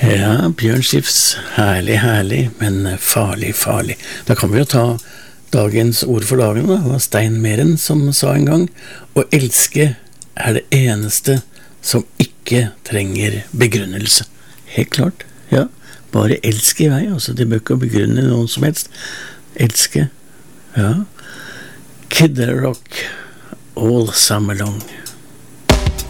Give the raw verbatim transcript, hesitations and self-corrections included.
Ja, Bjørn Skifs, herlig, herlig, men farlig, farlig. Da kan vi jo ta dagens ord for dagen, da. Det var Stein Meren som sa en gang, å elske er det eneste som ikke trenger begrunnelse. Helt klart, ja. Bare elske i vei, altså det bør ikke begrunne noen som helst. Elske, ja. Kid Rock, all summer long.